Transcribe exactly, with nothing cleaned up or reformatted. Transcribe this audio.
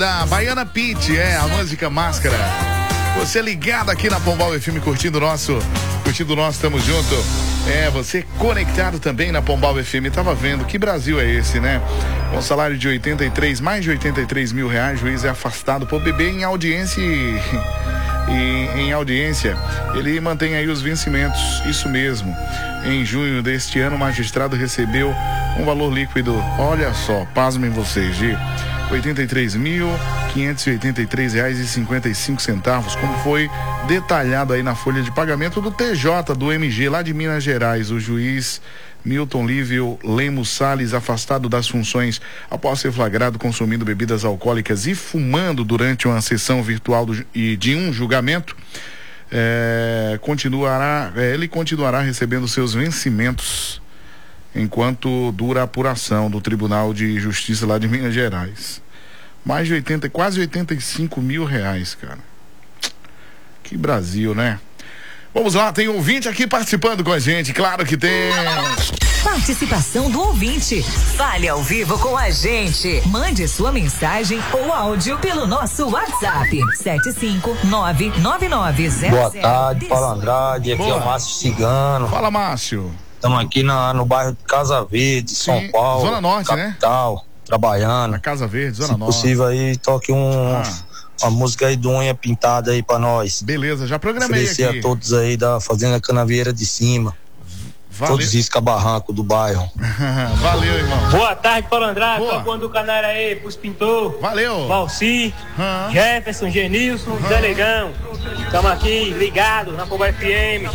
Da Baiana Pitty, é, a música Máscara. Você ligado aqui na Pombal F M, curtindo o nosso, curtindo o nosso, tamo junto. É, você conectado também na Pombal F M, tava vendo, que Brasil é esse, né? Com salário de oitenta e três, mais de oitenta e três mil reais, juiz é afastado por beber em audiência e, e em audiência. Ele mantém aí os vencimentos, isso mesmo. Em junho deste ano, o magistrado recebeu um valor líquido, olha só, pasmem vocês, de oitenta e três mil, quinhentos e oitenta e três reais e cinquenta e cinco centavos, como foi detalhado aí na folha de pagamento do T J do M G, lá de Minas Gerais. O juiz Milton Lívio Lemos Salles, afastado das funções após ser flagrado consumindo bebidas alcoólicas e fumando durante uma sessão virtual do, e de um julgamento, é, continuará, é, ele continuará recebendo seus vencimentos enquanto dura a apuração do Tribunal de Justiça lá de Minas Gerais. Mais de oitenta, quase oitenta e cinco mil reais, cara. Que Brasil, né? Vamos lá, tem ouvinte aqui participando com a gente, claro que tem. Participação do ouvinte. Fale ao vivo com a gente. Mande sua mensagem ou áudio pelo nosso WhatsApp. sete cinco nove nove nove zero zero. Boa tarde, Paulo Andrade. Aqui Boa. É o Márcio Cigano. Fala, Márcio. Estamos aqui na, no bairro de Casa Verde, São Sim, Paulo. Zona Norte, capital, né? Trabalhando. Na Casa Verde, Zona Se Norte. Se possível aí, toque um, ah. uma música aí do Unha Pintada aí pra nós. Beleza, já programei Oferecer aqui. a todos aí da Fazenda Canavieira de Cima. Valeu. Todos isca barranco do bairro. Valeu, irmão. Boa tarde, Paulo Andrade. Tô do Canário aí, pros pintor. Valeu. Valci, uhum. Jefferson, Genilson, uhum. Zé Negão. Estamos aqui ligados na Pombal F M.